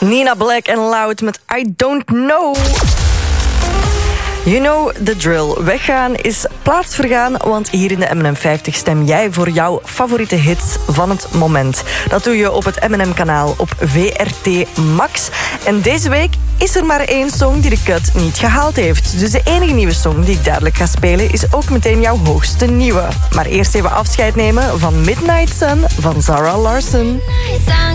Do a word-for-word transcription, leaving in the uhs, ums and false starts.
Nina Black en Loud met I Don't Know. You know the drill. Weggaan is plaatsvergaan, want hier in de M en M vijftig stem jij voor jouw favoriete hits van het moment. Dat doe je op het M en M-kanaal op V R T Max. En deze week is er maar één song die de cut niet gehaald heeft. Dus de enige nieuwe song die ik duidelijk ga spelen is ook meteen jouw hoogste nieuwe. Maar eerst even afscheid nemen van Midnight Sun van Zara Larsson.